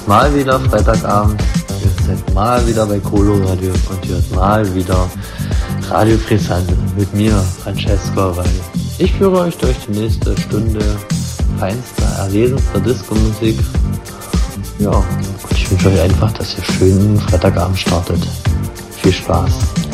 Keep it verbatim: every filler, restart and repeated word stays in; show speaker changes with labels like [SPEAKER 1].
[SPEAKER 1] ist mal wieder Freitagabend, ihr seid mal wieder bei Coloradio und ihr hört mal wieder Radio Brisante mit mir, Francesco, weil ich führe euch durch die nächste Stunde feinster, erlesenster Disco-Musik. Ja, und ich wünsche euch einfach, dass ihr schönen Freitagabend startet. Viel Spaß.